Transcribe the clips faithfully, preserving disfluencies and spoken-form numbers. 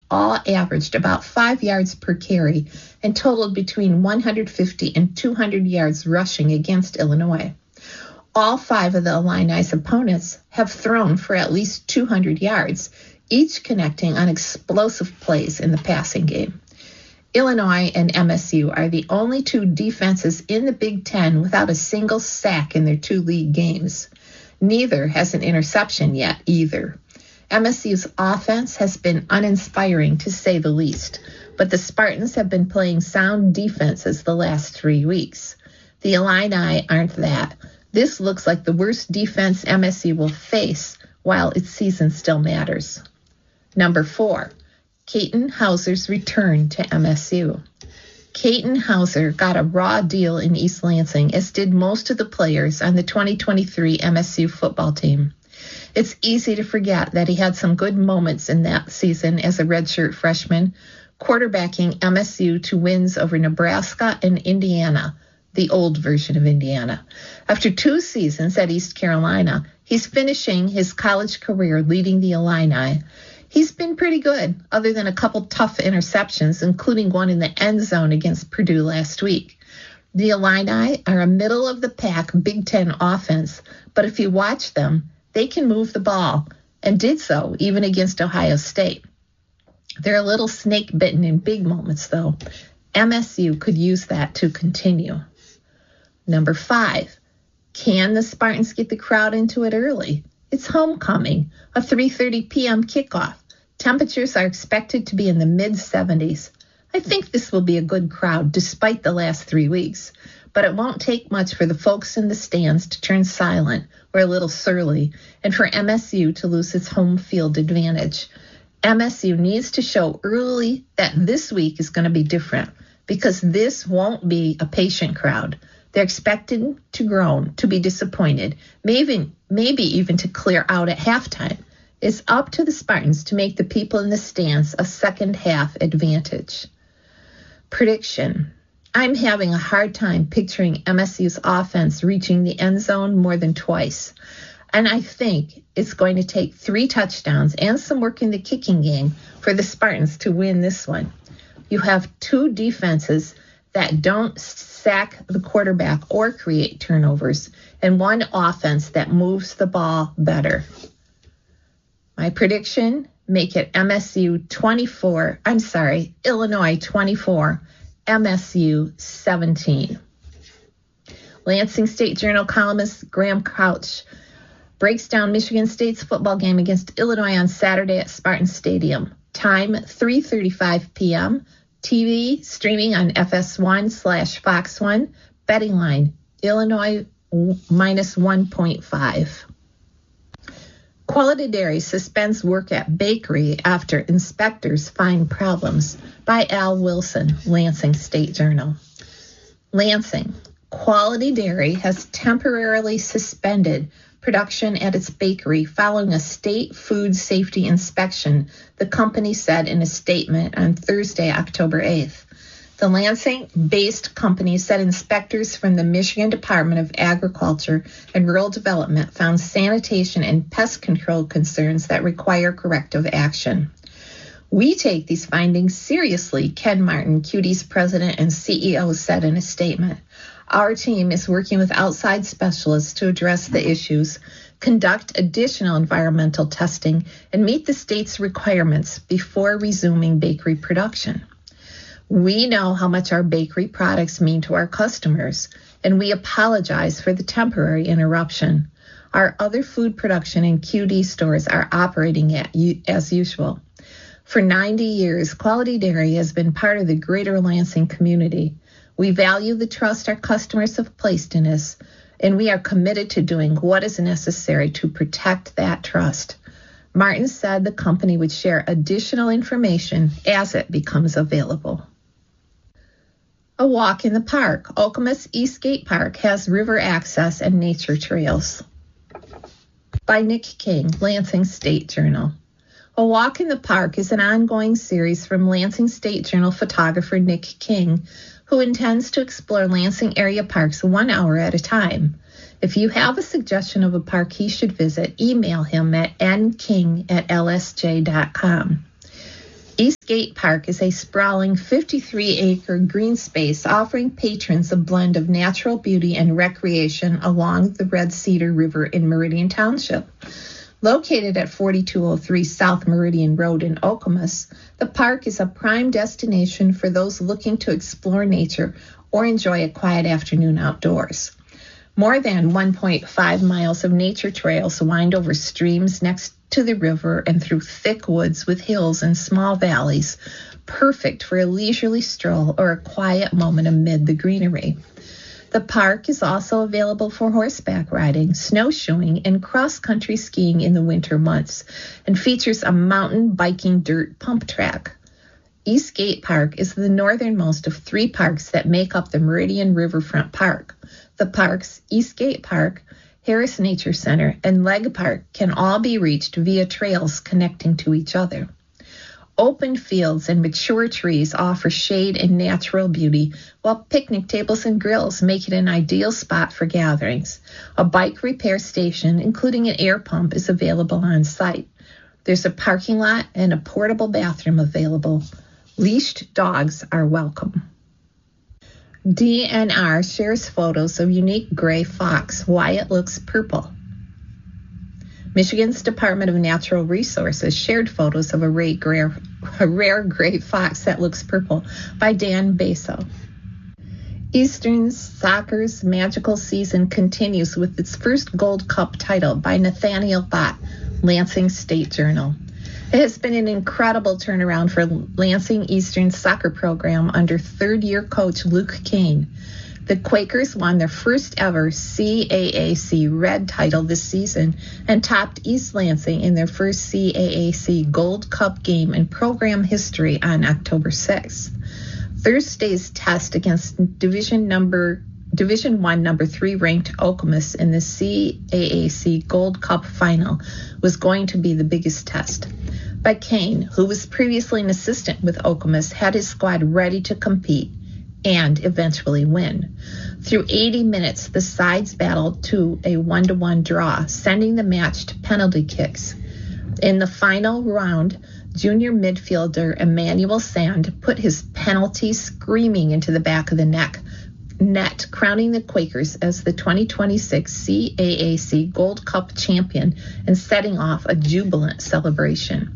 all averaged about five yards per carry and totaled between one hundred fifty and two hundred yards rushing against Illinois. All five of the Illini's opponents have thrown for at least two hundred yards, each connecting on explosive plays in the passing game. Illinois and M S U are the only two defenses in the Big Ten without a single sack in their two league games. Neither has an interception yet either. M S U's offense has been uninspiring to say the least, but the Spartans have been playing sound defenses the last three weeks. The Illini aren't that. This looks like the worst defense M S U will face while its season still matters. Number four, Katin Houser's return to M S U. Katin Houser got a raw deal in East Lansing, as did most of the players on the twenty twenty-three M S U football team. It's easy to forget that he had some good moments in that season as a redshirt freshman, quarterbacking M S U to wins over Nebraska and Indiana, the old version of Indiana. After two seasons at East Carolina, he's finishing his college career leading the Illini. He's been pretty good, other than a couple tough interceptions, including one in the end zone against Purdue last week. The Illini are a middle-of-the-pack Big Ten offense, but if you watch them, they can move the ball, and did so even against Ohio State. They're a little snake-bitten in big moments, though. M S U could use that to continue. Number five, can the Spartans get the crowd into it early? It's homecoming, a three thirty p.m. kickoff. Temperatures are expected to be in the mid seventies. I think this will be a good crowd despite the last three weeks, but it won't take much for the folks in the stands to turn silent or a little surly, and for M S U to lose its home field advantage. M S U needs to show early that this week is going to be different, because this won't be a patient crowd. They're expected to groan, to be disappointed, maybe, maybe even to clear out at halftime. It's up to the Spartans to make the people in the stands a second half advantage. Prediction. I'm having a hard time picturing M S U's offense reaching the end zone more than twice. And I think it's going to take three touchdowns and some work in the kicking game for the Spartans to win this one. You have two defenses that don't sack the quarterback or create turnovers, and one offense that moves the ball better. My prediction, make it M S U twenty-four, I'm sorry, Illinois twenty-four, M S U seventeen. Lansing State Journal columnist Graham Couch breaks down Michigan State's football game against Illinois on Saturday at Spartan Stadium. Time, three thirty-five p.m. T V streaming on F S one slash Fox one. Betting line, Illinois minus one point five. Quality Dairy suspends work at bakery after inspectors find problems, by Al Wilson, Lansing State Journal. Lansing. Quality Dairy has temporarily suspended production at its bakery following a state food safety inspection, the company said in a statement on Thursday, October eighth. The Lansing-based company said inspectors from the Michigan Department of Agriculture and Rural Development found sanitation and pest control concerns that require corrective action. We take these findings seriously, Ken Martin, Q D's president and C E O, said in a statement. Our team is working with outside specialists to address the issues, conduct additional environmental testing, and meet the state's requirements before resuming bakery production. We know how much our bakery products mean to our customers, and we apologize for the temporary interruption. Our other food production and Q D stores are operating at, as usual. For ninety years, Quality Dairy has been part of the greater Lansing community. We value the trust our customers have placed in us, and we are committed to doing what is necessary to protect that trust. Martin said the company would share additional information as it becomes available. A walk in the park. Okemos Eastgate Park has river access and nature trails. By Nick King, Lansing State Journal. A Walk in the Park is an ongoing series from Lansing State Journal photographer Nick King, who intends to explore Lansing area parks one hour at a time. If you have a suggestion of a park he should visit, email him at n king at l s j dot com. Eastgate Park is a sprawling fifty-three acre green space offering patrons a blend of natural beauty and recreation along the Red Cedar River in Meridian Township. Located at forty-two oh three South Meridian Road in Okemos, the park is a prime destination for those looking to explore nature or enjoy a quiet afternoon outdoors. More than one point five miles of nature trails wind over streams next to the river and through thick woods with hills and small valleys, perfect for a leisurely stroll or a quiet moment amid the greenery. The park is also available for horseback riding, snowshoeing, and cross-country skiing in the winter months, and features a mountain biking dirt pump track. Eastgate Park is the northernmost of three parks that make up the Meridian Riverfront Park. The parks, Eastgate Park, Harris Nature Center, and Leg Park can all be reached via trails connecting to each other. Open fields and mature trees offer shade and natural beauty, while picnic tables and grills make it an ideal spot for gatherings. A bike repair station, including an air pump, is available on site. There's a parking lot and a portable bathroom available. Leashed dogs are welcome. D N R shares photos of unique gray fox, why it looks purple. Michigan's Department of Natural Resources shared photos of a rare, gray, a rare gray fox that looks purple by Dan Baso. Eastern Soccer's magical season continues with its first Gold Cup title by Nathaniel Bott, Lansing State Journal. It has been an incredible turnaround for Lansing Eastern's soccer program under third-year coach Luke Kane. The Quakers won their first ever C A A C Red title this season and topped East Lansing in their first C A A C Gold Cup game in program history on October sixth. Thursday's test against Division number Division One number three ranked Okemos in the C A A C Gold Cup final was going to be the biggest test. But Kane, who was previously an assistant with Okemos, had his squad ready to compete and eventually win. Through eighty minutes, the sides battled to a one-to-one draw, sending the match to penalty kicks. In the final round, junior midfielder Emmanuel Sand put his penalty screaming into the back of the neck, net, crowning the Quakers as the twenty twenty-six C A A C Gold Cup champion and setting off a jubilant celebration.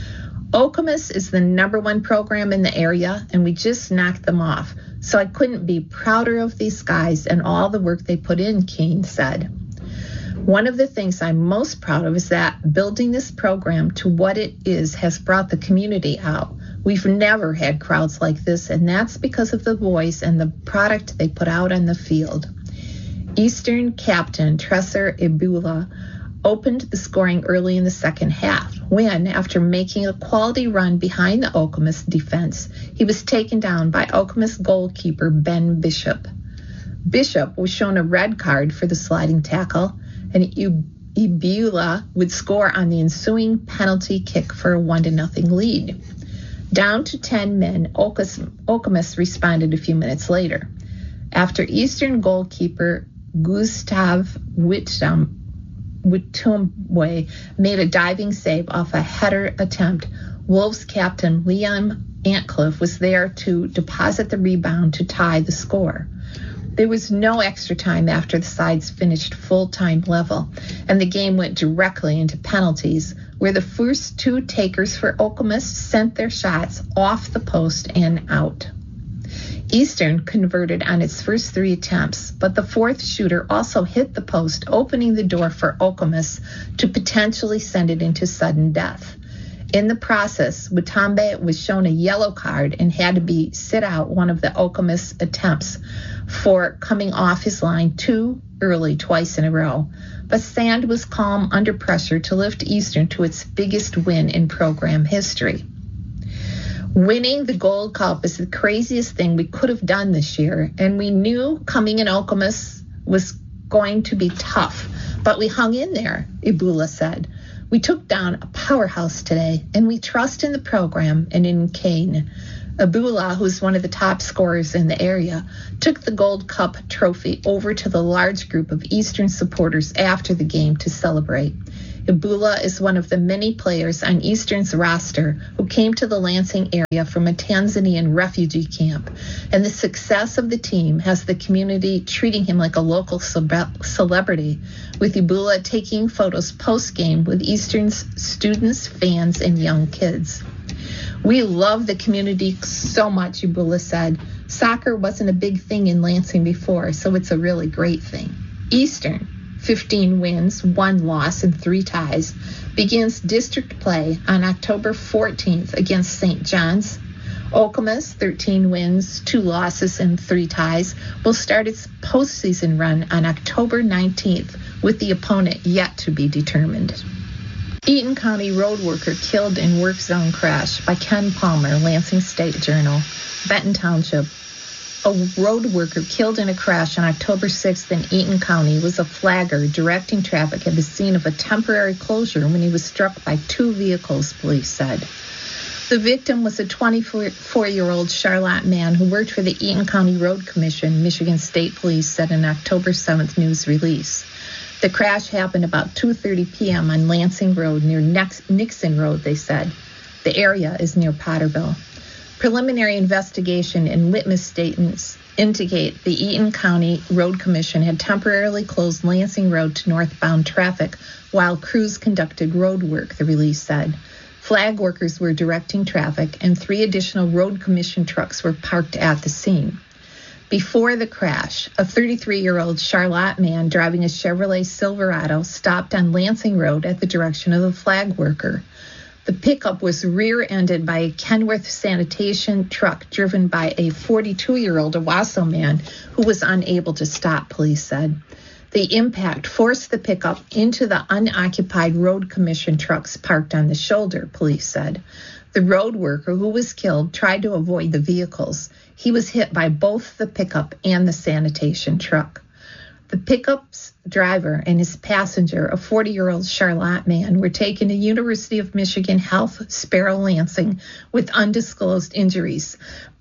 Okemos is the number one program in the area, and we just knocked them off, so I couldn't be prouder of these guys and all the work they put in, Kane said. One of the things I'm most proud of is that building this program to what it is has brought the community out. We've never had crowds like this, and that's because of the boys and the product they put out on the field. Eastern captain Tresor Ibula opened the scoring early in the second half, when, after making a quality run behind the Okemos defense, he was taken down by Okemos goalkeeper Ben Bishop. Bishop was shown a red card for the sliding tackle, and Ibula would score on the ensuing penalty kick for a one to nothing lead. Down to ten men, Okemos responded a few minutes later. After Eastern goalkeeper Gustav Whittum Witumwe made a diving save off a header attempt, Wolves captain Liam Antcliffe was there to deposit the rebound to tie the score. There was no extra time after the sides finished full-time level, and the game went directly into penalties, where the first two takers for Okemos sent their shots off the post and out. Eastern converted on its first three attempts, but the fourth shooter also hit the post, opening the door for Okemos to potentially send it into sudden death. In the process, Witumbe was shown a yellow card and had to be sit out one of the Okemos attempts for coming off his line too early twice in a row. But Sand was calm under pressure to lift Eastern to its biggest win in program history. Winning the Gold Cup is the craziest thing we could have done this year, and we knew coming in Okemos was going to be tough, but we hung in there, Ibula said. We took down a powerhouse today, and we trust in the program and in Kane. Ibula, who's one of the top scorers in the area, took the Gold Cup trophy over to the large group of Eastern supporters after the game to celebrate. Ibula is one of the many players on Eastern's roster who came to the Lansing area from a Tanzanian refugee camp, and the success of the team has the community treating him like a local cele- celebrity, with Ibula taking photos post-game with Eastern's students, fans, and young kids. "We love the community so much," Ibula said. "Soccer wasn't a big thing in Lansing before, so it's a really great thing." Eastern, fifteen wins, one loss, and three ties, begins district play on October fourteenth against Saint John's. Okemos, thirteen wins, two losses, and three ties, will start its postseason run on October nineteenth, with the opponent yet to be determined. Eaton County road worker killed in work zone crash by Ken Palmer, Lansing State Journal. Benton Township. A road worker killed in a crash on October sixth in Eaton County was a flagger directing traffic at the scene of a temporary closure when he was struck by two vehicles, police said. The victim was a twenty-four-year-old Charlotte man who worked for the Eaton County Road Commission, Michigan State Police said in October seventh news release. The crash happened about two thirty p.m. on Lansing Road near Nixon Road, they said. The area is near Potterville. Preliminary investigation and witness statements indicate the Eaton County Road Commission had temporarily closed Lansing Road to northbound traffic while crews conducted road work, the release said. Flag workers were directing traffic, and three additional road commission trucks were parked at the scene. Before the crash, a thirty-three-year-old Charlotte man driving a Chevrolet Silverado stopped on Lansing Road at the direction of the flag worker. The pickup was rear-ended by a Kenworth sanitation truck driven by a forty-two-year-old Owasso man who was unable to stop, police said. The impact forced the pickup into the unoccupied road commission trucks parked on the shoulder, police said. The road worker who was killed tried to avoid the vehicles. He was hit by both the pickup and the sanitation truck. The pickup's driver and his passenger, a forty-year-old Charlotte man, were taken to University of Michigan Health Sparrow Lansing with undisclosed injuries.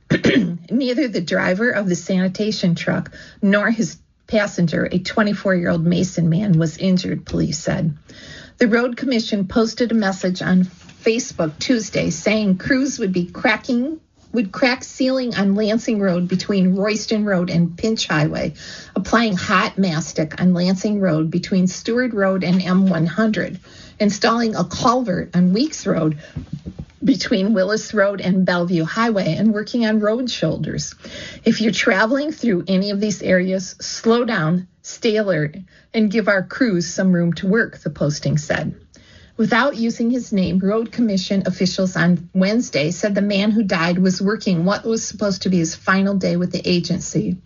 Neither the driver of the sanitation truck nor his passenger, a twenty-four-year-old Mason man, was injured, police said. The Road Commission posted a message on Facebook Tuesday saying crews would be cracking would crack ceiling on Lansing Road between Royston Road and Pinch Highway, applying hot mastic on Lansing Road between Stewart Road and M one hundred, installing a culvert on Weeks Road between Willis Road and Bellevue Highway, and working on road shoulders. If you're traveling through any of these areas, slow down, stay alert, and give our crews some room to work, the posting said. Without using his name, Road Commission officials on Wednesday said the man who died was working what was supposed to be his final day with the agency.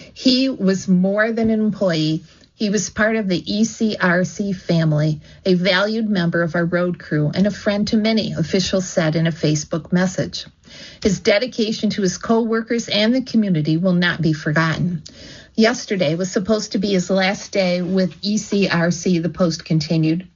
He was more than an employee. He was part of the E C R C family, a valued member of our road crew, and a friend to many, officials said in a Facebook message. His dedication to his co-workers and the community will not be forgotten. Yesterday was supposed to be his last day with E C R C, the Post continued.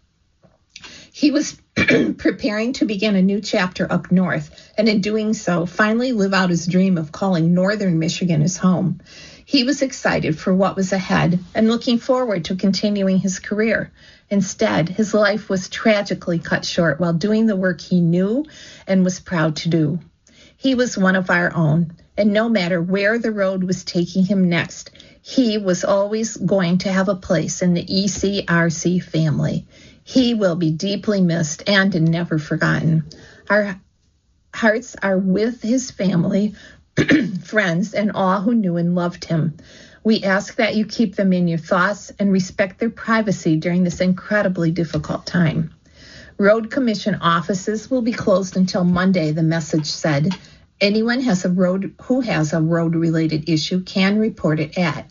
He was preparing to begin a new chapter up north, and in doing so, finally live out his dream of calling northern Michigan his home. He was excited for what was ahead and looking forward to continuing his career. Instead, his life was tragically cut short while doing the work he knew and was proud to do. He was one of our own, and no matter where the road was taking him next, he was always going to have a place in the E C R C family. He will be deeply missed and never forgotten. Our hearts are with his family, friends, and all who knew and loved him. We ask that you keep them in your thoughts and respect their privacy during this incredibly difficult time. Road Commission offices will be closed until Monday, the message said. Anyone has a road who has a road-related issue can report it at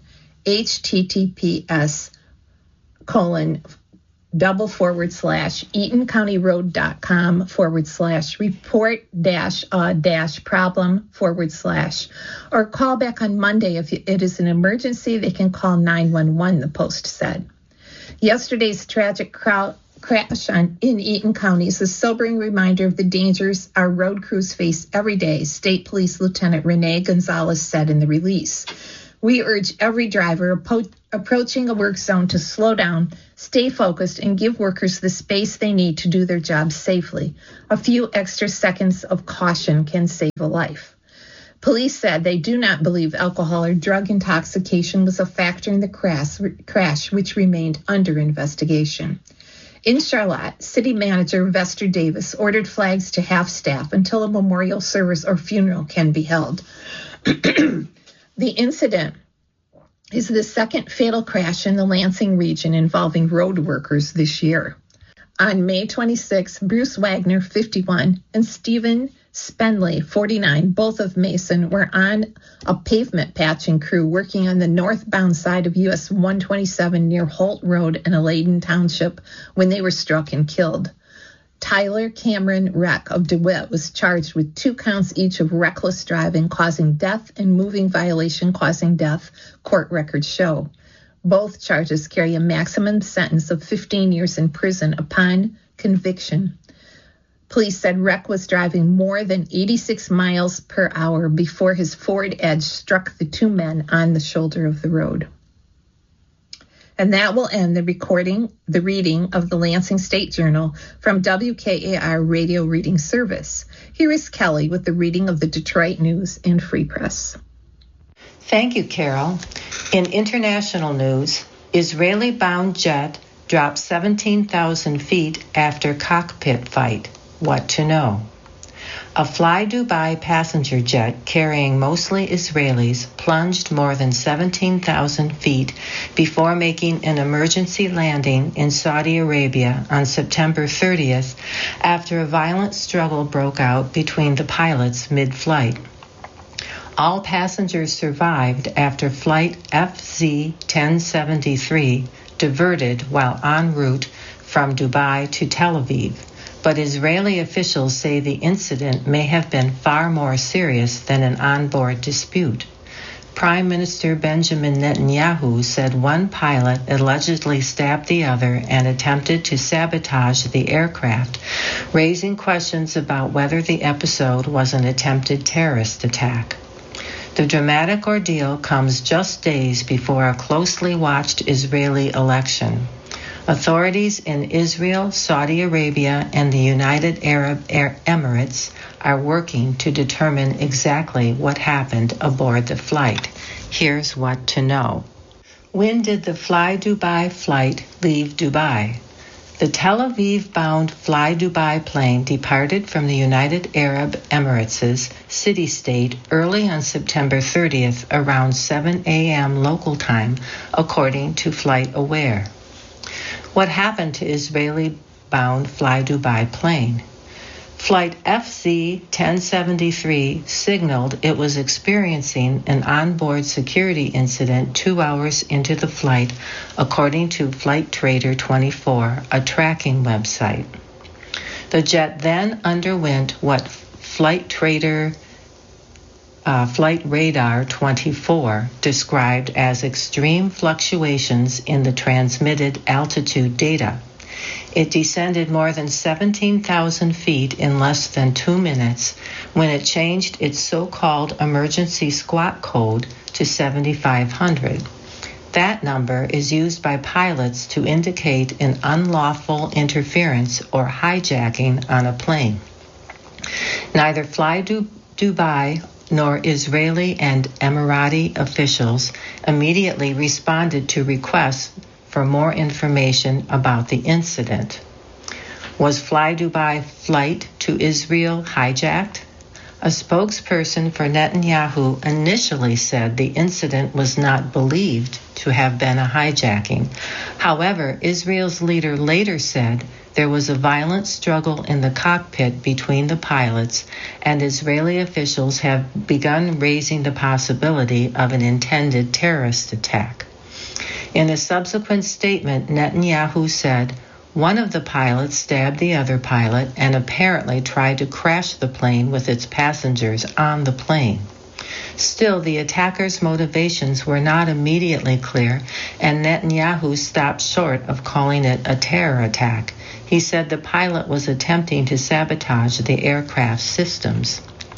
https colon double forward slash eatoncountyroad.com forward slash report dash uh dash problem forward slash, or call back on Monday if it is an emergency. They can call nine one one, the Post said. Yesterday's tragic crowd crash on, in Eaton County is a sobering reminder of the dangers our road crews face every day, State Police Lieutenant Renee Gonzalez said in the release. We urge every driver appro- approaching a work zone to slow down, stay focused, and give workers the space they need to do their jobs safely. A few extra seconds of caution can save a life. Police said they do not believe alcohol or drug intoxication was a factor in the crash, crash which remained under investigation. In Charlotte, City Manager Vester Davis ordered flags to half-staff until a memorial service or funeral can be held. The incident is the second fatal crash in the Lansing region involving road workers this year. On May twenty-sixth, Bruce Wagner, fifty-one, and Stephen Spenley, forty-nine, both of Mason, were on a pavement patching crew working on the northbound side of U S one twenty-seven near Holt Road in Aladen Township when they were struck and killed. Tyler Cameron Reck of DeWitt was charged with two counts each of reckless driving causing death and moving violation causing death, court records show. Both charges carry a maximum sentence of fifteen years in prison upon conviction. Police said Reck was driving more than eighty-six miles per hour before his Ford Edge struck the two men on the shoulder of the road. And that will end the recording, the reading of the Lansing State Journal from W K A R Radio Reading Service. Here is Kelly with the reading of the Detroit News and Free Press. Thank you, Carol. In international news, Israeli-bound jet dropped seventeen thousand feet after cockpit fight. What to know? A Fly Dubai passenger jet carrying mostly Israelis plunged more than seventeen thousand feet before making an emergency landing in Saudi Arabia on September thirtieth after a violent struggle broke out between the pilots mid-flight. All passengers survived after flight F Z ten seventy-three diverted while en route from Dubai to Tel Aviv. But Israeli officials say the incident may have been far more serious than an onboard dispute. Prime Minister Benjamin Netanyahu said one pilot allegedly stabbed the other and attempted to sabotage the aircraft, raising questions about whether the episode was an attempted terrorist attack. The dramatic ordeal comes just days before a closely watched Israeli election. Authorities in Israel, Saudi Arabia, and the United Arab Emirates are working to determine exactly what happened aboard the flight. Here's what to know. When did the Fly Dubai flight leave Dubai? The Tel Aviv-bound Fly Dubai plane departed from the United Arab Emirates' city-state early on September thirtieth around seven a.m. local time, according to FlightAware. What happened to Israeli-bound Fly Dubai plane? Flight F Z ten seventy-three signaled it was experiencing an onboard security incident two hours into the flight, according to Flight Trader twenty-four, a tracking website. The jet then underwent what Flight Trader Uh, Flight Radar twenty-four described as extreme fluctuations in the transmitted altitude data. It descended more than seventeen thousand feet in less than two minutes when it changed its so-called emergency squawk code to seventy-five hundred. That number is used by pilots to indicate an unlawful interference or hijacking on a plane. Neither Fly du- Dubai nor Israeli and Emirati officials immediately responded to requests for more information about the incident. Was Fly Dubai flight to Israel hijacked? A spokesperson for Netanyahu initially said the incident was not believed to have been a hijacking. However, Israel's leader later said there was a violent struggle in the cockpit between the pilots, and Israeli officials have begun raising the possibility of an intended terrorist attack. In a subsequent statement, Netanyahu said, one of the pilots stabbed the other pilot and apparently tried to crash the plane with its passengers on the plane. Still, the attackers' motivations were not immediately clear, and Netanyahu stopped short of calling it a terror attack. He said the pilot was attempting to sabotage the aircraft systems.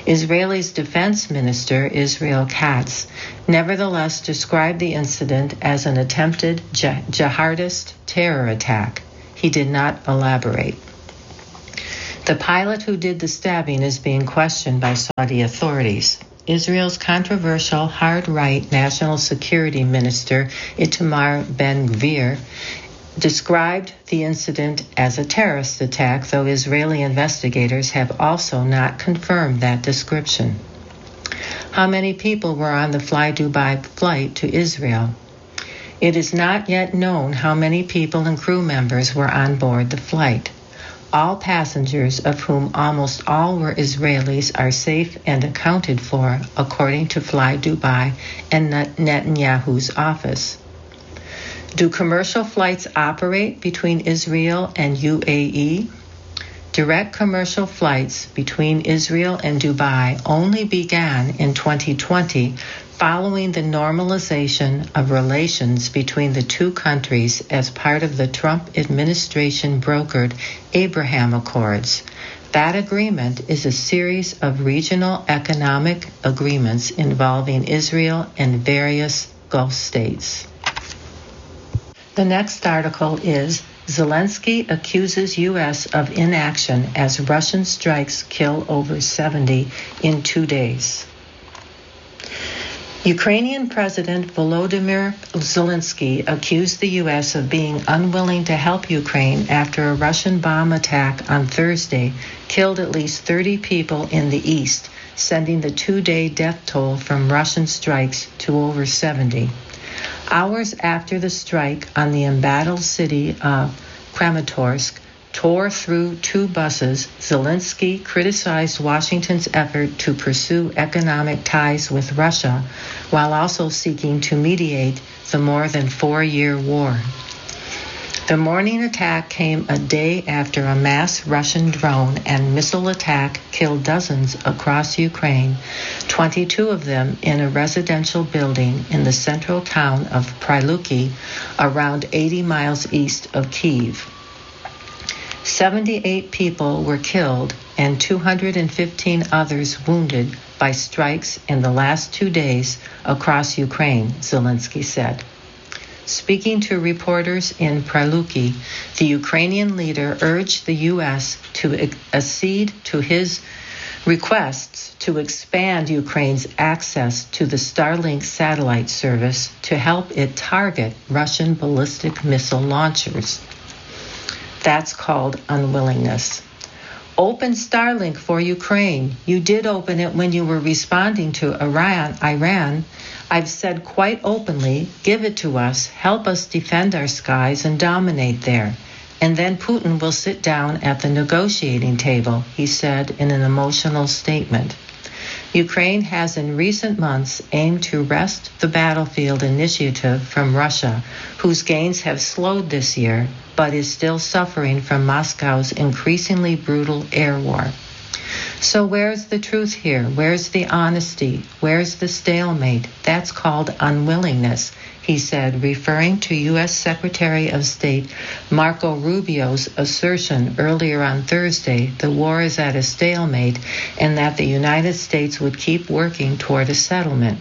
Israel's defense minister, Israel Katz, nevertheless described the incident as an attempted jihadist terror attack. He did not elaborate. The pilot who did the stabbing is being questioned by Saudi authorities. Israel's controversial hard-right national security minister, Itamar Ben-Gvir, described the incident as a terrorist attack, though Israeli investigators have also not confirmed that description. How many people were on the Fly Dubai flight to Israel? It is not yet known how many people and crew members were on board the flight. All passengers, of whom almost all were Israelis, are safe and accounted for, according to Fly Dubai and Netanyahu's office. Do commercial flights operate between Israel and U A E? Direct commercial flights between Israel and Dubai only began in twenty twenty, following the normalization of relations between the two countries as part of the Trump administration brokered Abraham Accords. That agreement is a series of regional economic agreements involving Israel and various Gulf states. The next article is Zelensky accuses U S of inaction as Russian strikes kill over seventy in two days. Ukrainian President Volodymyr Zelensky accused the U S of being unwilling to help Ukraine after a Russian bomb attack on Thursday killed at least thirty people in the east, sending the two-day death toll from Russian strikes to over seventy. Hours after the strike on the embattled city of Kramatorsk tore through two buses, Zelensky criticized Washington's effort to pursue economic ties with Russia while also seeking to mediate the more than four-year war. The morning attack came a day after a mass Russian drone and missile attack killed dozens across Ukraine, twenty-two of them in a residential building in the central town of Pryluki, around eighty miles east of Kyiv. seventy-eight people were killed and two hundred fifteen others wounded by strikes in the last two days across Ukraine, Zelensky said. Speaking to reporters in Pryluki, the Ukrainian leader urged the U S to accede to his requests to expand Ukraine's access to the Starlink satellite service to help it target Russian ballistic missile launchers. That's called unwillingness. Open Starlink for Ukraine. You did open it when you were responding to Iran. Iran. I've said quite openly, give it to us, help us defend our skies and dominate there. And then Putin will sit down at the negotiating table, he said in an emotional statement. Ukraine has in recent months aimed to wrest the battlefield initiative from Russia, whose gains have slowed this year, but is still suffering from Moscow's increasingly brutal air war. So where's the truth here? Where's the honesty? Where's the stalemate? That's called unwillingness, he said, referring to U S Secretary of State Marco Rubio's assertion earlier on Thursday the war is at a stalemate and that the United States would keep working toward a settlement.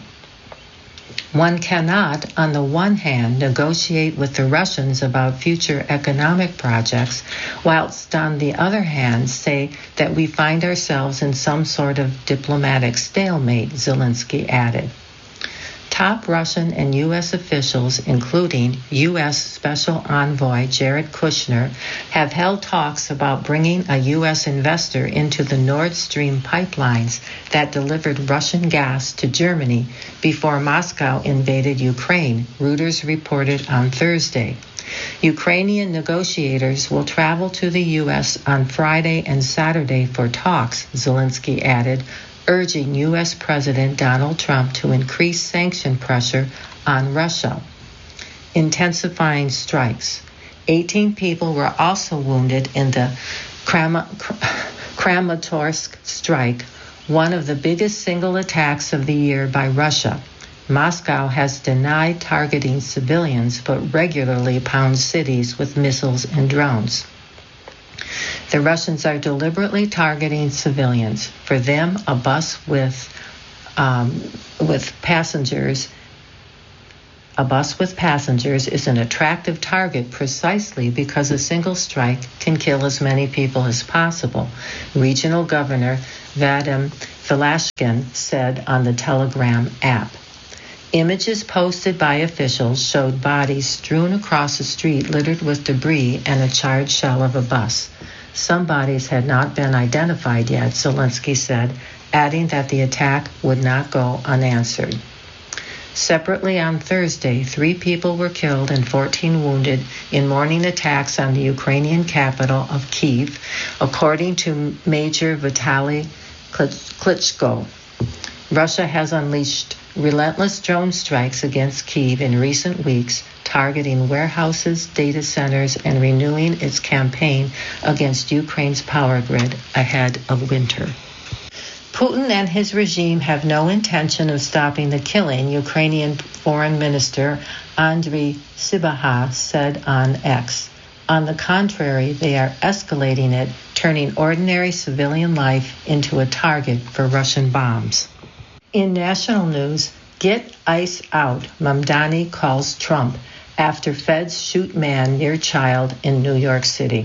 One cannot, on the one hand, negotiate with the Russians about future economic projects, whilst on the other hand say that we find ourselves in some sort of diplomatic stalemate, Zelensky added. Top Russian and U S officials, including U S Special Envoy Jared Kushner, have held talks about bringing a U S investor into the Nord Stream pipelines that delivered Russian gas to Germany before Moscow invaded Ukraine, Reuters reported on Thursday. Ukrainian negotiators will travel to the U S on Friday and Saturday for talks, Zelensky added, urging U S President Donald Trump to increase sanction pressure on Russia. Intensifying strikes. eighteen people were also wounded in the Kram- Kramatorsk strike, one of the biggest single attacks of the year by Russia. Moscow has denied targeting civilians but regularly pounds cities with missiles and drones. The Russians are deliberately targeting civilians. For them, a bus with um, with passengers A bus with passengers is an attractive target precisely because a single strike can kill as many people as possible, Regional Governor Vadim Velashkin said on the Telegram app. Images posted by officials showed bodies strewn across a street littered with debris and a charred shell of a bus. Some bodies had not been identified yet, Zelensky said, adding that the attack would not go unanswered. Separately on Thursday, three people were killed and fourteen wounded in morning attacks on the Ukrainian capital of Kyiv, according to Major Vitaly Klitschko. Russia has unleashed relentless drone strikes against Kyiv in recent weeks, targeting warehouses, data centers, and renewing its campaign against Ukraine's power grid ahead of winter. Putin and his regime have no intention of stopping the killing, Ukrainian Foreign Minister Andriy Sybiha said on X. On the contrary, they are escalating it, turning ordinary civilian life into a target for Russian bombs. In national news, get ICE out, Mamdani calls Trump after feds shoot man near child in New York City.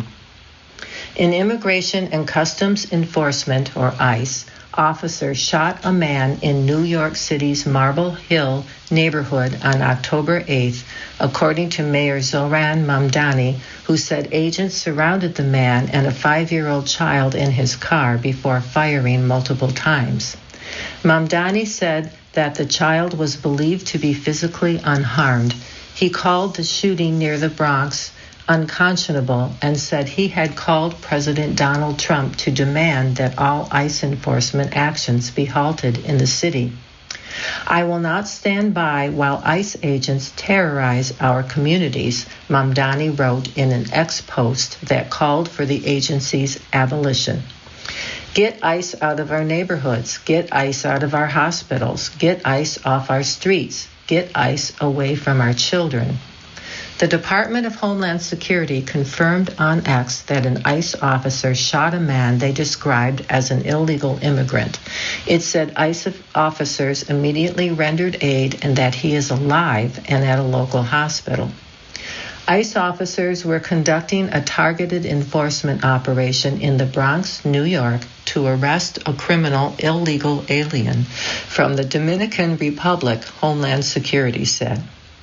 In Immigration and Customs Enforcement, or ICE, officers shot a man in New York City's Marble Hill neighborhood on October eighth, according to Mayor Zoran Mamdani, who said agents surrounded the man and a five-year-old child in his car before firing multiple times. Mamdani said that the child was believed to be physically unharmed. He called the shooting near the Bronx unconscionable and said he had called President Donald Trump to demand that all ICE enforcement actions be halted in the city. I will not stand by while ICE agents terrorize our communities, Mamdani wrote in an X post that called for the agency's abolition. Get ICE out of our neighborhoods. Get ICE out of our hospitals. Get ICE off our streets. Get ICE away from our children. The Department of Homeland Security confirmed on X that an ICE officer shot a man they described as an illegal immigrant. It said ICE officers immediately rendered aid and that he is alive and at a local hospital. ICE officers were conducting a targeted enforcement operation in the Bronx, New York, to arrest a criminal illegal alien from the Dominican Republic, Homeland Security said.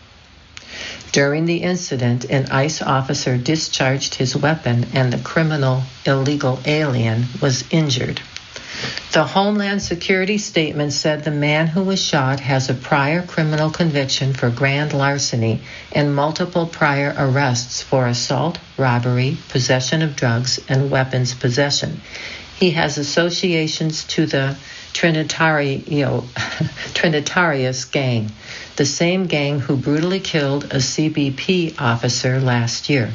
During the incident, an ICE officer discharged his weapon and the criminal illegal alien was injured. The Homeland Security statement said the man who was shot has a prior criminal conviction for grand larceny and multiple prior arrests for assault, robbery, possession of drugs, and weapons possession. He has associations to the Trinitario, Trinitarius gang, the same gang who brutally killed a C B P officer last year.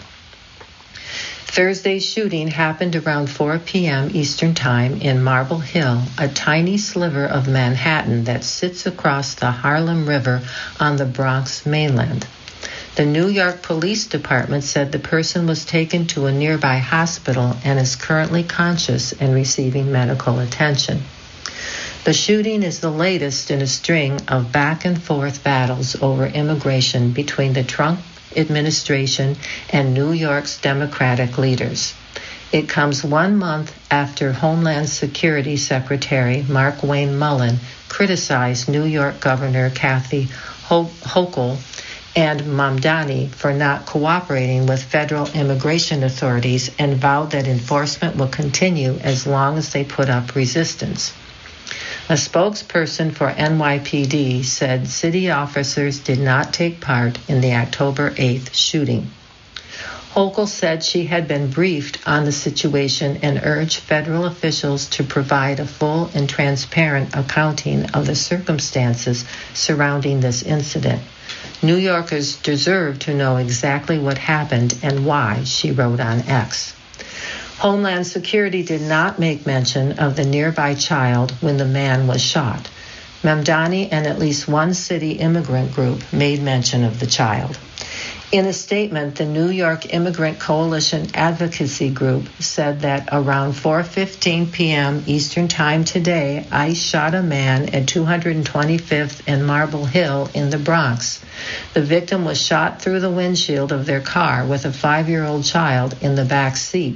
Thursday's shooting happened around four p.m. Eastern Time in Marble Hill, a tiny sliver of Manhattan that sits across the Harlem River on the Bronx mainland. The New York Police Department said the person was taken to a nearby hospital and is currently conscious and receiving medical attention. The shooting is the latest in a string of back-and-forth battles over immigration between the Trump administration and New York's Democratic leaders. It comes one month after Homeland Security Secretary Markwayne Mullin criticized New York Governor Kathy Hochul and Mamdani for not cooperating with federal immigration authorities and vowed that enforcement will continue as long as they put up resistance. A spokesperson for N Y P D said city officers did not take part in the October eighth shooting. Hochul said she had been briefed on the situation and urged federal officials to provide a full and transparent accounting of the circumstances surrounding this incident. New Yorkers deserve to know exactly what happened and why, she wrote on X. Homeland Security did not make mention of the nearby child when the man was shot. Mamdani and at least one city immigrant group made mention of the child. In a statement, the New York Immigrant Coalition Advocacy Group said that around four fifteen p.m. Eastern Time today, ICE shot a man at two hundred twenty-fifth and Marble Hill in the Bronx. The victim was shot through the windshield of their car with a five-year-old child in the back seat.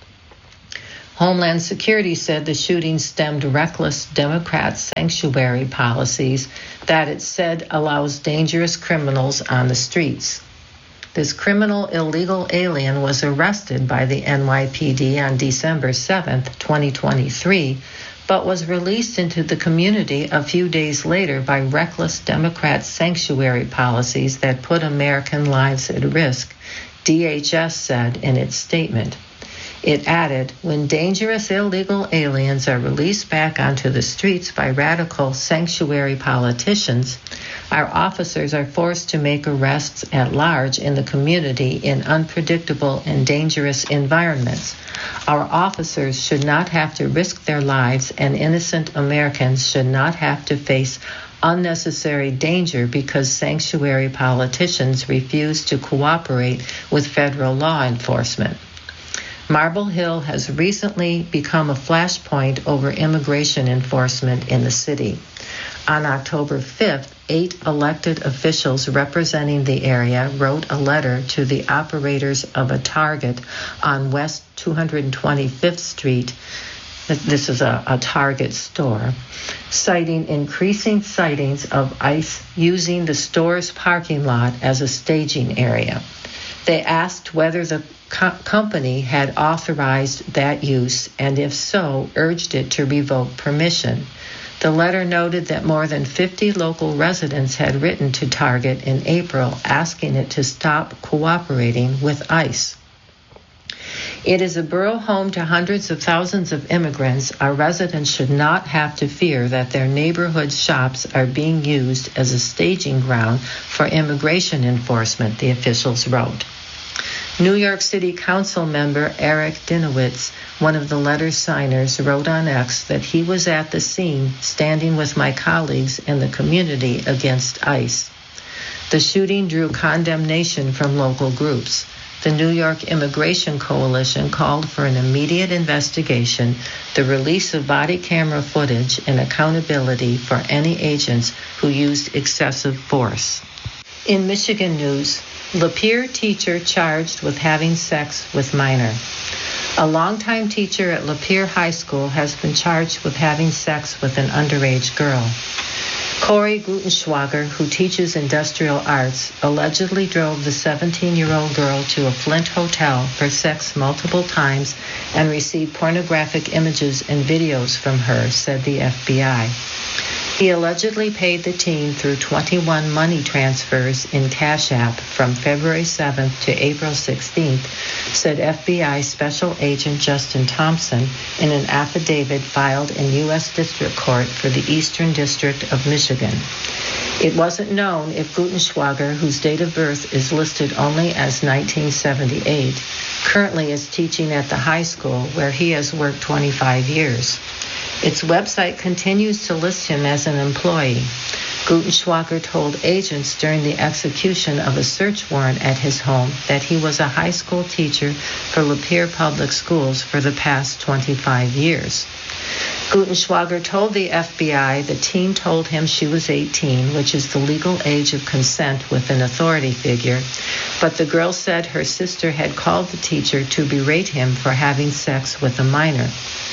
Homeland Security said the shooting stemmed reckless Democrat sanctuary policies that it said allows dangerous criminals on the streets. This criminal illegal alien was arrested by the N Y P D on December seventh, twenty twenty-three, but was released into the community a few days later by reckless Democrat sanctuary policies that put American lives at risk, D H S said in its statement. It added, when dangerous illegal aliens are released back onto the streets by radical sanctuary politicians, our officers are forced to make arrests at large in the community in unpredictable and dangerous environments. Our officers should not have to risk their lives, and innocent Americans should not have to face unnecessary danger because sanctuary politicians refuse to cooperate with federal law enforcement. Marble Hill has recently become a flashpoint over immigration enforcement in the city. On October fifth, eight elected officials representing the area wrote a letter to the operators of a Target on West two hundred twenty-fifth Street. This is a, a Target store, citing increasing sightings of ICE using the store's parking lot as a staging area. They asked whether the co- company had authorized that use, and if so, urged it to revoke permission. The letter noted that more than fifty local residents had written to Target in April asking it to stop cooperating with ICE. It is a borough home to hundreds of thousands of immigrants. Our residents should not have to fear that their neighborhood shops are being used as a staging ground for immigration enforcement, the officials wrote. New York City Council member Eric Dinowitz, one of the letter's signers, wrote on X that he was at the scene standing with my colleagues in the community against ICE. The shooting drew condemnation from local groups. The New York Immigration Coalition called for an immediate investigation, the release of body camera footage, and accountability for any agents who used excessive force. In Michigan news, Lapeer teacher charged with having sex with minor. A longtime teacher at Lapeer High School has been charged with having sex with an underage girl. Corey Gutenschwager, who teaches industrial arts, allegedly drove the seventeen-year-old girl to a Flint hotel for sex multiple times and received pornographic images and videos from her, said the F B I. He allegedly paid the teen through twenty-one money transfers in Cash App from February seventh to April sixteenth, said F B I Special Agent Justin Thompson in an affidavit filed in U S District Court for the Eastern District of Michigan. It wasn't known if Gutenschwager, whose date of birth is listed only as nineteen seventy-eight, currently is teaching at the high school where he has worked twenty-five years. Its website continues to list him as an employee. Gutenschwager told agents during the execution of a search warrant at his home that he was a high school teacher for Lapeer Public Schools for the past twenty-five years. Gutenschwager told the F B I the teen told him she was eighteen, which is the legal age of consent with an authority figure, but the girl said her sister had called the teacher to berate him for having sex with a minor.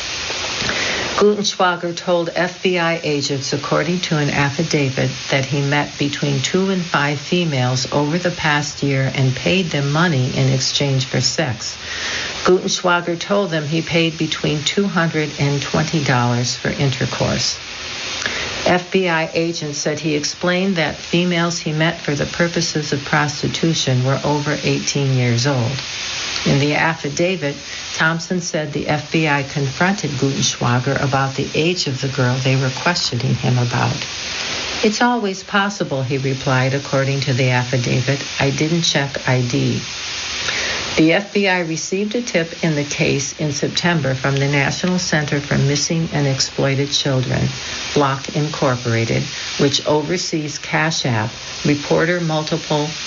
Gutenschwager told F B I agents, according to an affidavit, that he met between two and five females over the past year and paid them money in exchange for sex. Gutenschwager told them he paid between two hundred dollars and twenty dollars for intercourse. F B I agents said he explained that females he met for the purposes of prostitution were over eighteen years old. In the affidavit, Thompson said the F B I confronted Gutenschwager about the age of the girl they were questioning him about. It's always possible, he replied, according to the affidavit. I didn't check I D. The F B I received a tip in the case in September from the National Center for Missing and Exploited Children, Block Incorporated, which oversees Cash App. Reporter multiple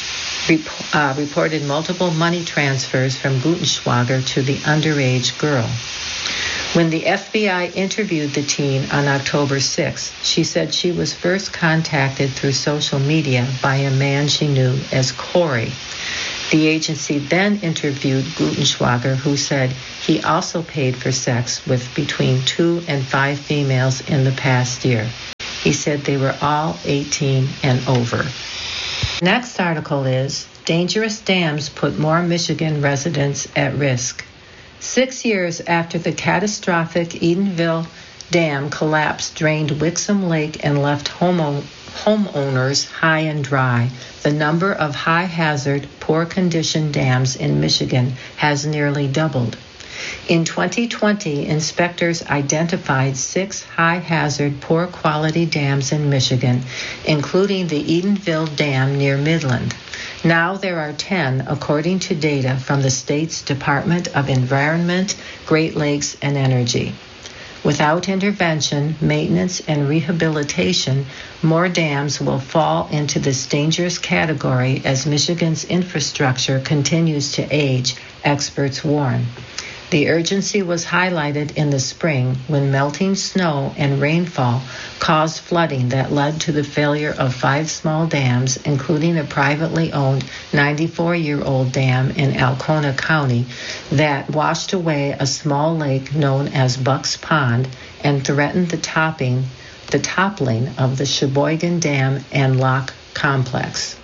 rep- uh, reported multiple money transfers from Gutenschwager to the underage girl. When the F B I interviewed the teen on October sixth, she said she was first contacted through social media by a man she knew as Corey. The agency then interviewed Gutenschwager, who said he also paid for sex with between two and five females in the past year. He said they were all eighteen and over. Next article is, Dangerous Dams Put More Michigan Residents at Risk. Six years after the catastrophic Edenville Dam collapse drained Wixom Lake and left homo- homeowners high and dry, the number of high-hazard, poor-condition dams in Michigan has nearly doubled. In twenty twenty, inspectors identified six high-hazard, poor-quality dams in Michigan, including the Edenville Dam near Midland. Now there are ten, according to data from the state's Department of Environment, Great Lakes, and Energy. Without intervention, maintenance, and rehabilitation, more dams will fall into this dangerous category as Michigan's infrastructure continues to age, experts warn. The urgency was highlighted in the spring when melting snow and rainfall caused flooding that led to the failure of five small dams, including a privately owned ninety-four-year-old dam in Alcona County that washed away a small lake known as Bucks Pond and threatened the topping, the toppling of the Sheboygan Dam and Lock Complex.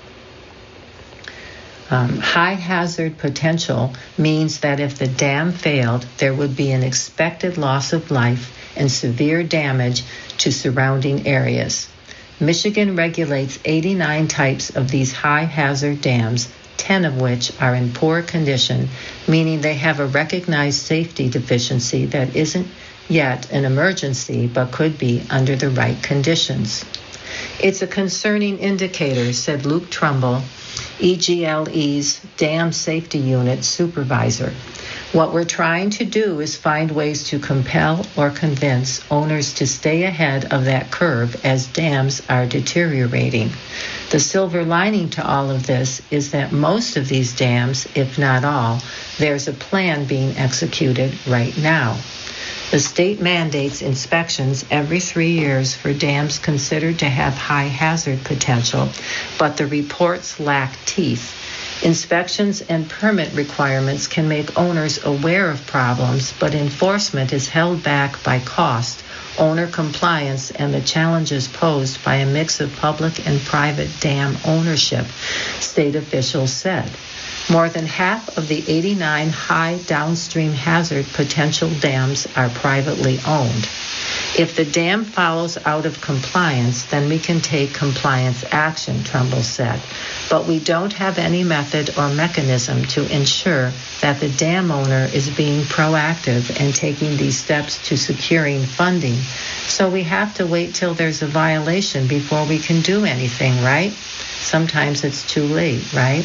Um, high hazard potential means that if the dam failed, there would be an expected loss of life and severe damage to surrounding areas. Michigan regulates eighty-nine types of these high hazard dams, ten of which are in poor condition, meaning they have a recognized safety deficiency that isn't yet an emergency but could be under the right conditions. It's a concerning indicator, said Luke Trumbull, E G L E's Dam Safety Unit supervisor. What we're trying to do is find ways to compel or convince owners to stay ahead of that curve as dams are deteriorating. The silver lining to all of this is that most of these dams, if not all, there's a plan being executed right now. The state mandates inspections every three years for dams considered to have high hazard potential, but the reports lack teeth. Inspections and permit requirements can make owners aware of problems, but enforcement is held back by cost, owner compliance, and the challenges posed by a mix of public and private dam ownership, state officials said. More than half of the eighty-nine high downstream hazard potential dams are privately owned. If the dam follows out of compliance, then we can take compliance action, Trumbull said. But we don't have any method or mechanism to ensure that the dam owner is being proactive and taking these steps to securing funding. So we have to wait till there's a violation before we can do anything, right? Sometimes it's too late, right?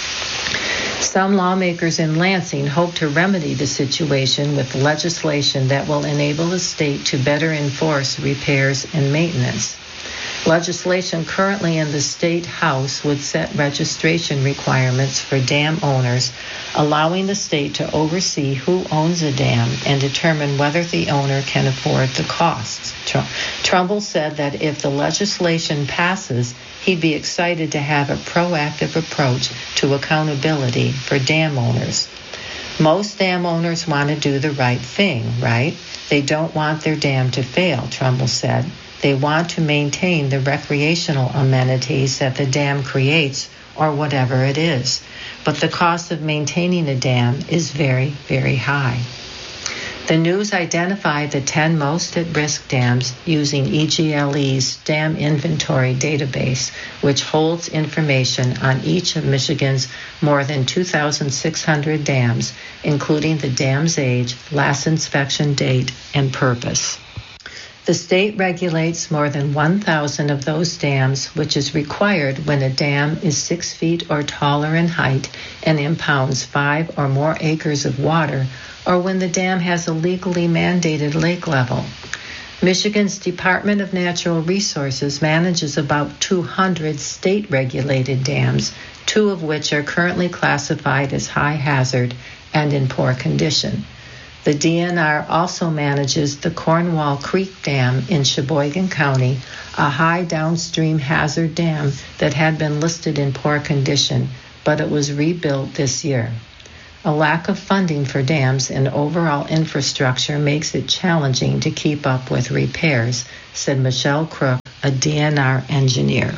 Some lawmakers in Lansing hope to remedy the situation with legislation that will enable the state to better enforce repairs and maintenance. Legislation currently in the state house would set registration requirements for dam owners, allowing the state to oversee who owns a dam and determine whether the owner can afford the costs. Trumbull said that if the legislation passes, he'd be excited to have a proactive approach to accountability for dam owners. Most dam owners want to do the right thing, right? They don't want their dam to fail, Trumbull said. They want to maintain the recreational amenities that the dam creates or whatever it is. But the cost of maintaining a dam is very, very high. The news identified the ten most at-risk dams using E G L E's Dam Inventory database, which holds information on each of Michigan's more than two thousand six hundred dams, including the dam's age, last inspection date, and purpose. The state regulates more than one thousand of those dams, which is required when a dam is six feet or taller in height and impounds five or more acres of water, or when the dam has a legally mandated lake level. Michigan's Department of Natural Resources manages about two hundred state-regulated dams, two of which are currently classified as high hazard and in poor condition. The D N R also manages the Cornwall Creek Dam in Sheboygan County, a high downstream hazard dam that had been listed in poor condition, but it was rebuilt this year. A lack of funding for dams and overall infrastructure makes it challenging to keep up with repairs, said Michelle Crook, a D N R engineer.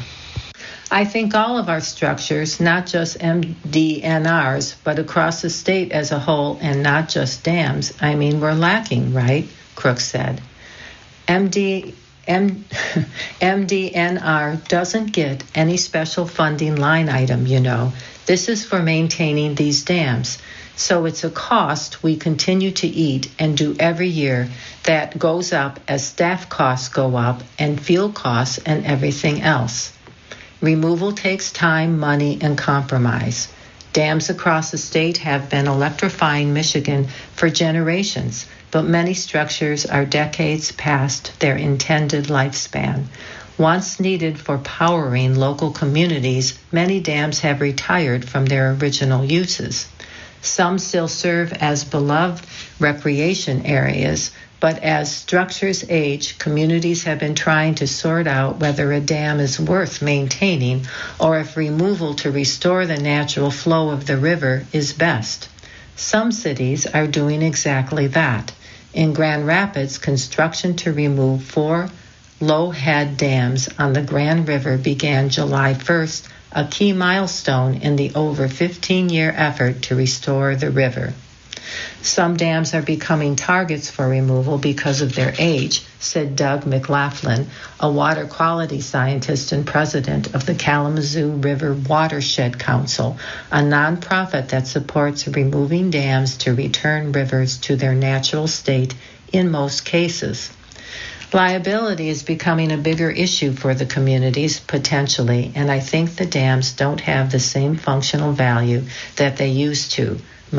I think all of our structures, not just M D N Rs, but across the state as a whole and not just dams, I mean, we're lacking, right? Crook said. M D, M, M D N R doesn't get any special funding line item, you know. This is for maintaining these dams. So it's a cost we continue to eat and do every year that goes up as staff costs go up and fuel costs and everything else. Removal takes time, money, and compromise. Dams across the state have been electrifying Michigan for generations, but many structures are decades past their intended lifespan. Once needed for powering local communities, many dams have retired from their original uses. Some still serve as beloved recreation areas, but as structures age, communities have been trying to sort out whether a dam is worth maintaining or if removal to restore the natural flow of the river is best. Some cities are doing exactly that. In Grand Rapids, construction to remove four low-head dams on the Grand River began July first, a key milestone in the over fifteen-year effort to restore the river. Some dams are becoming targets for removal because of their age, said Doug McLaughlin, a water quality scientist and president of the Kalamazoo River Watershed Council, a nonprofit that supports removing dams to return rivers to their natural state in most cases. Liability is becoming a bigger issue for the communities, potentially, and I think the dams don't have the same functional value that they used to,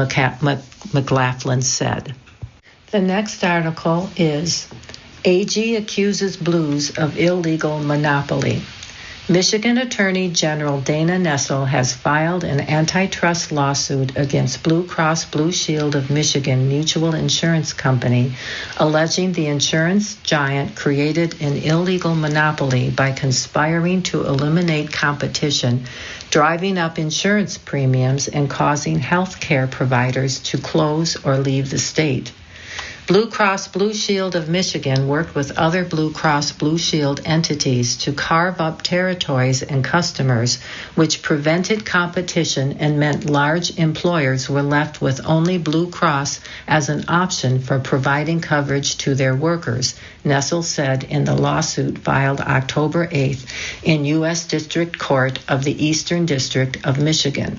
McLaughlin said. The next article is A G accuses Blues of illegal monopoly. Michigan Attorney General Dana Nessel has filed an antitrust lawsuit against Blue Cross Blue Shield of Michigan Mutual Insurance Company, alleging the insurance giant created an illegal monopoly by conspiring to eliminate competition, driving up insurance premiums, and causing health care providers to close or leave the state. Blue Cross Blue Shield of Michigan worked with other Blue Cross Blue Shield entities to carve up territories and customers, which prevented competition and meant large employers were left with only Blue Cross as an option for providing coverage to their workers, Nessel said in the lawsuit filed October eighth in U S District Court of the Eastern District of Michigan.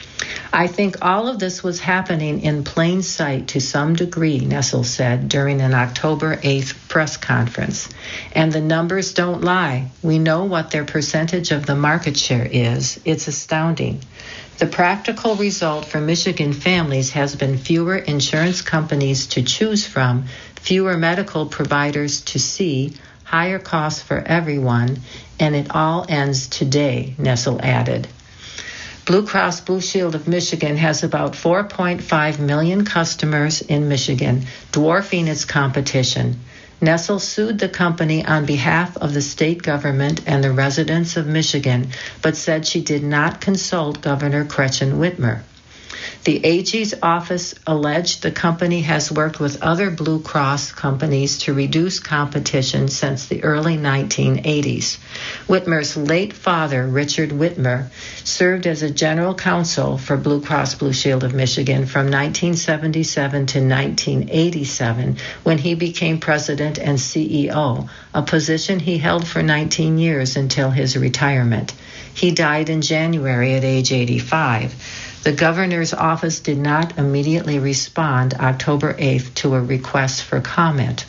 I think all of this was happening in plain sight to some degree, Nessel said during an October eighth press conference. And the numbers don't lie. We know what their percentage of the market share is. It's astounding. The practical result for Michigan families has been fewer insurance companies to choose from, fewer medical providers to see, higher costs for everyone, and it all ends today, Nessel added. Blue Cross Blue Shield of Michigan has about four point five million customers in Michigan, dwarfing its competition. Nessel sued the company on behalf of the state government and the residents of Michigan, but said she did not consult Governor Gretchen Whitmer. The A G's office alleged the company has worked with other Blue Cross companies to reduce competition since the early nineteen eighties. Whitmer's late father, Richard Whitmer, served as a general counsel for Blue Cross Blue Shield of Michigan from nineteen seventy-seven to nineteen eighty-seven, when he became president and C E O, a position he held for nineteen years until his retirement. He died in January at age eighty-five. The governor's office did not immediately respond October eighth to a request for comment.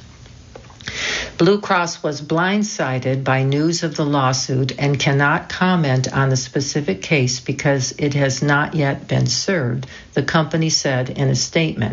Blue Cross was blindsided by news of the lawsuit and cannot comment on the specific case because it has not yet been served, the company said in a statement.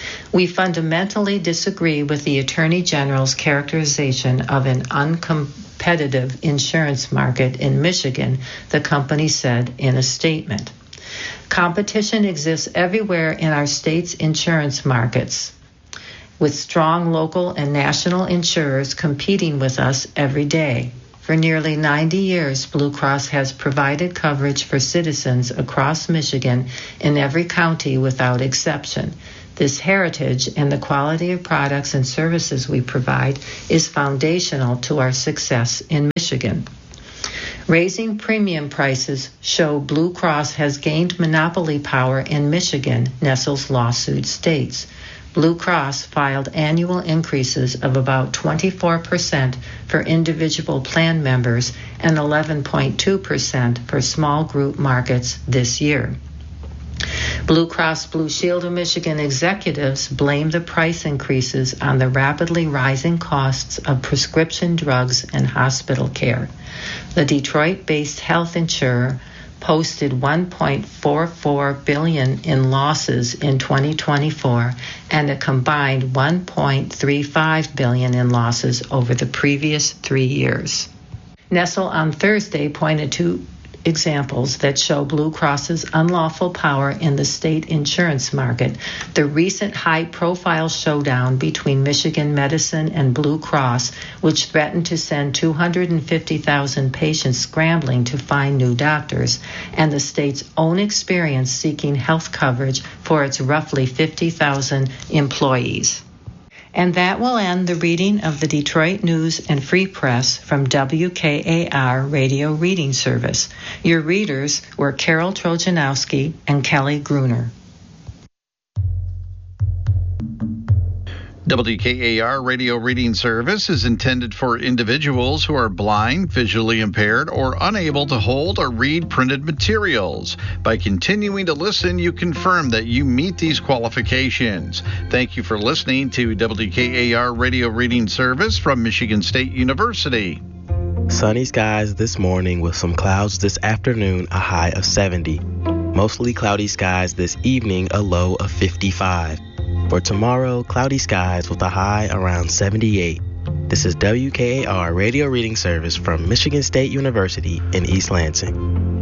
We fundamentally disagree with the Attorney General's characterization of an uncompetitive insurance market in Michigan, the company said in a statement. Competition exists everywhere in our state's insurance markets, with strong local and national insurers competing with us every day. For nearly ninety years, Blue Cross has provided coverage for citizens across Michigan in every county without exception. This heritage and the quality of products and services we provide is foundational to our success in Michigan. Raising premium prices show Blue Cross has gained monopoly power in Michigan, Nestle's lawsuit states. Blue Cross filed annual increases of about twenty-four percent for individual plan members and eleven point two percent for small group markets this year. Blue Cross Blue Shield of Michigan executives blame the price increases on the rapidly rising costs of prescription drugs and hospital care. The Detroit-based health insurer posted one point four four billion dollars in losses in twenty twenty-four and a combined one point three five billion dollars in losses over the previous three years. Nestle on Thursday pointed to examples that show Blue Cross's unlawful power in the state insurance market, the recent high-profile showdown between Michigan Medicine and Blue Cross, which threatened to send two hundred fifty thousand patients scrambling to find new doctors, and the state's own experience seeking health coverage for its roughly fifty thousand employees. And that will end the reading of the Detroit News and Free Press from W K A R Radio Reading Service. Your readers were Carol Trojanowski and Kelly Gruner. W K A R Radio Reading Service is intended for individuals who are blind, visually impaired, or unable to hold or read printed materials. By continuing to listen, you confirm that you meet these qualifications. Thank you for listening to W K A R Radio Reading Service from Michigan State University. Sunny skies this morning with some clouds this afternoon, a high of seventy. Mostly cloudy skies this evening, a low of fifty-five. For tomorrow, cloudy skies with a high around seventy-eight. This is W K A R Radio Reading Service from Michigan State University in East Lansing.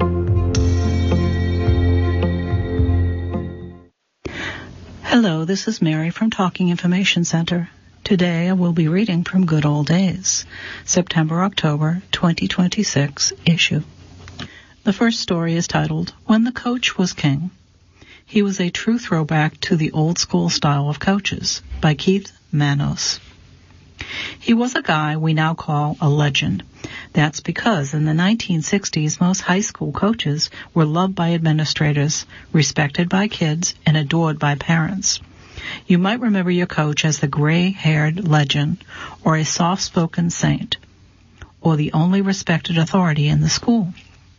Hello, this is Mary from Talking Information Center. Today I will be reading from Good Old Days, September-October twenty twenty-six issue. The first story is titled, When the Coach Was King. He was a true throwback to the old-school style of coaches, by Keith Manos. He was a guy we now call a legend. That's because in the nineteen sixties, most high school coaches were loved by administrators, respected by kids, and adored by parents. You might remember your coach as the gray-haired legend, or a soft-spoken saint, or the only respected authority in the school.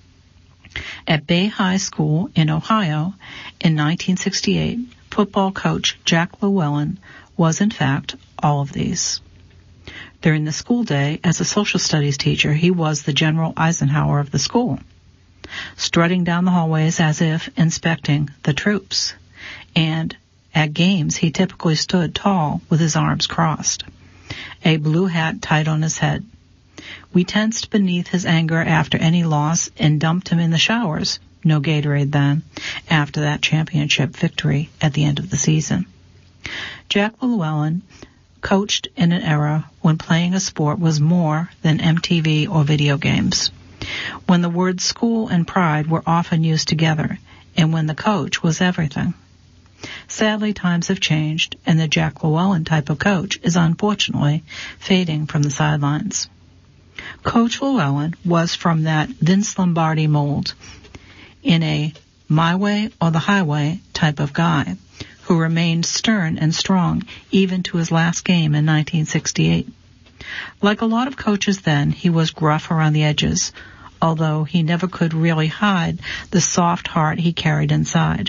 At Bay High School in Ohio in nineteen sixty-eight, football coach Jack Llewellyn was, in fact, all of these. During the school day, as a social studies teacher, he was the General Eisenhower of the school, strutting down the hallways as if inspecting the troops. And at games, he typically stood tall with his arms crossed, a blue hat tied on his head. We tensed beneath his anger after any loss and dumped him in the showers, no Gatorade then, after that championship victory at the end of the season. Jack Llewellyn coached in an era when playing a sport was more than M T V or video games, when the words school and pride were often used together, and when the coach was everything. Sadly, times have changed, and the Jack Llewellyn type of coach is unfortunately fading from the sidelines. Coach Llewellyn was from that Vince Lombardi mold, in a my way or the highway type of guy, who remained stern and strong even to his last game in nineteen sixty-eight. Like a lot of coaches then, he was gruff around the edges, although he never could really hide the soft heart he carried inside.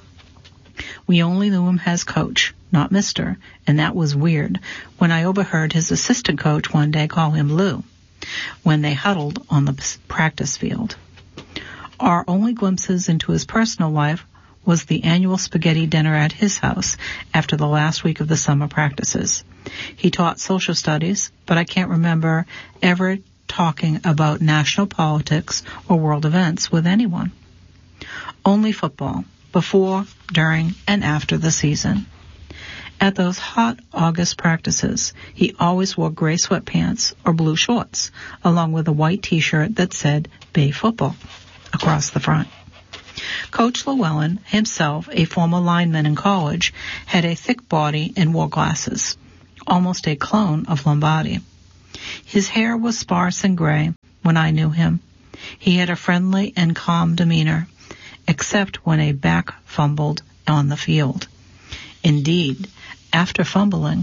We only knew him as Coach, not Mister, and that was weird when I overheard his assistant coach one day call him Lou when they huddled on the practice field. Our only glimpses into his personal life was the annual spaghetti dinner at his house after the last week of the summer practices. He taught social studies, but I can't remember ever talking about national politics or world events with anyone. Only football, before, during, and after the season. At those hot August practices, he always wore gray sweatpants or blue shorts, along with a white t-shirt that said Bay Football across the front. Coach Llewellyn, himself a former lineman in college, had a thick body and wore glasses, almost a clone of Lombardi. His hair was sparse and gray when I knew him. He had a friendly and calm demeanor, except when a back fumbled on the field. Indeed, after fumbling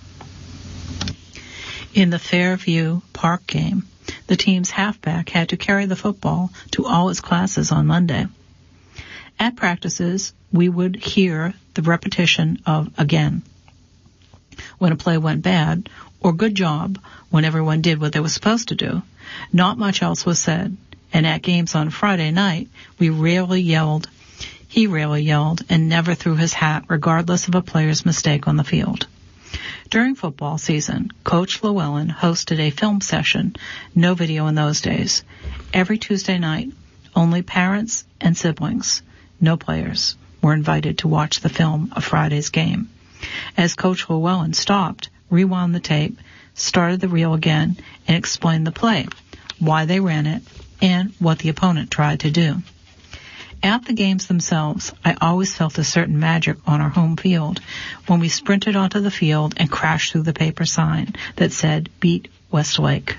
in the Fairview Park game, the team's halfback had to carry the football to all his classes on Monday. At practices, we would hear the repetition of again when a play went bad, or good job when everyone did what they were supposed to do. Not much else was said, and at games on Friday night, we rarely yelled. He rarely yelled and never threw his hat regardless of a player's mistake on the field. During football season, Coach Llewellyn hosted a film session, no video in those days. Every Tuesday night, only parents and siblings, no players, were invited to watch the film of Friday's game. As Coach Llewellyn stopped, rewound the tape, started the reel again, and explained the play, why they ran it, and what the opponent tried to do. At the games themselves, I always felt a certain magic on our home field when we sprinted onto the field and crashed through the paper sign that said, Beat Westlake.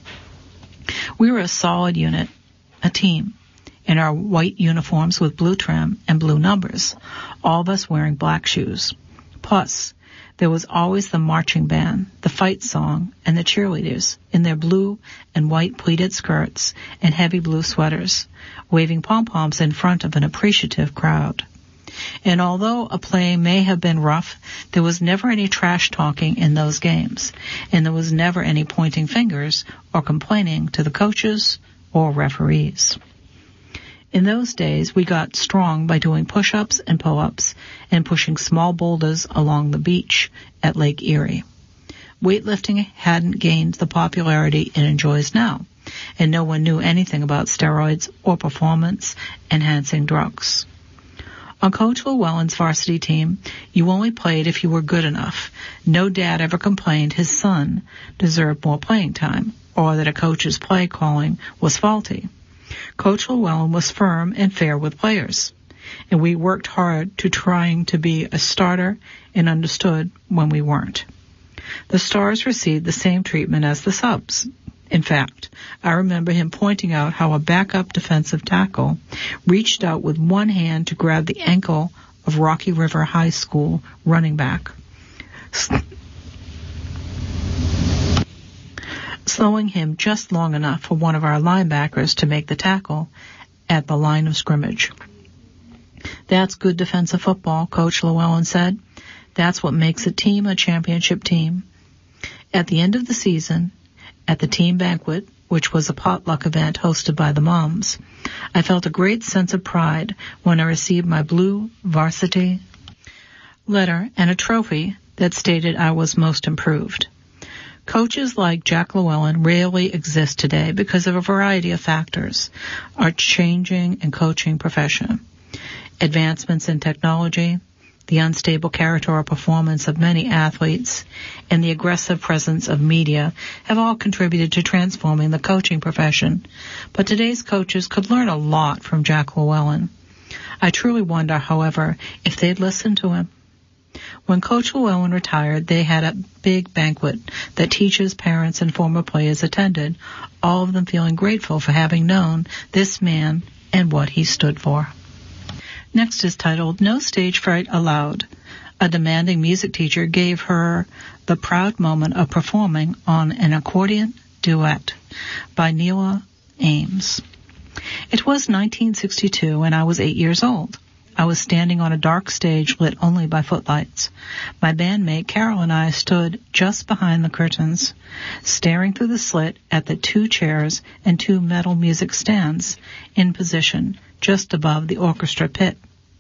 We were a solid unit, a team, in our white uniforms with blue trim and blue numbers, all of us wearing black shoes. Plus, there was always the marching band, the fight song, and the cheerleaders in their blue and white pleated skirts and heavy blue sweaters, waving pom-poms in front of an appreciative crowd. And although a play may have been rough, there was never any trash talking in those games, and there was never any pointing fingers or complaining to the coaches or referees. In those days, we got strong by doing push-ups and pull-ups and pushing small boulders along the beach at Lake Erie. Weightlifting hadn't gained the popularity it enjoys now, and no one knew anything about steroids or performance-enhancing drugs. On Coach Llewellyn's varsity team, you only played if you were good enough. No dad ever complained his son deserved more playing time, or that a coach's play calling was faulty. Coach Llewellyn was firm and fair with players, and we worked hard to trying to be a starter and understood when we weren't. The stars received the same treatment as the subs. In fact, I remember him pointing out how a backup defensive tackle reached out with one hand to grab the ankle of Rocky River High School running back, slowing him just long enough for one of our linebackers to make the tackle at the line of scrimmage. That's good defensive football, Coach Llewellyn said. That's what makes a team a championship team. At the end of the season, at the team banquet, which was a potluck event hosted by the moms, I felt a great sense of pride when I received my blue varsity letter and a trophy that stated I was most improved. Coaches like Jack Llewellyn rarely exist today because of a variety of factors. Our changing and coaching profession, advancements in technology, the unstable character or performance of many athletes, and the aggressive presence of media have all contributed to transforming the coaching profession. But today's coaches could learn a lot from Jack Llewellyn. I truly wonder, however, if they'd listen to him. When Coach Llewellyn retired, they had a big banquet that teachers, parents, and former players attended, all of them feeling grateful for having known this man and what he stood for. Next is titled, No Stage Fright Allowed. A demanding music teacher gave her the proud moment of performing on an accordion duet by Neela Ames. It was nineteen sixty-two, and I was eight years old. I was standing on a dark stage lit only by footlights. My bandmate Carol and I stood just behind the curtains, staring through the slit at the two chairs and two metal music stands in position just above the orchestra pit.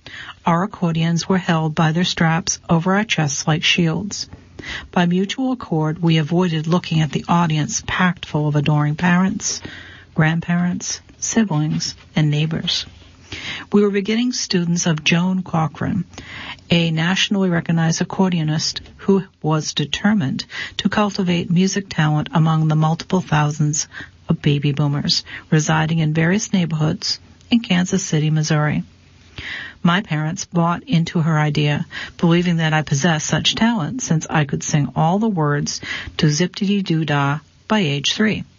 Our accordions were held by their straps over our chests like shields. By mutual accord, we avoided looking at the audience packed full of adoring parents, grandparents, siblings, and neighbors. We were beginning students of Joan Cochran, a nationally recognized accordionist who was determined to cultivate music talent among the multiple thousands of baby boomers residing in various neighborhoods in Kansas City, Missouri. My parents bought into her idea, believing that I possessed such talent since I could sing all the words to Zip-Dee-Doo-Dah by age three.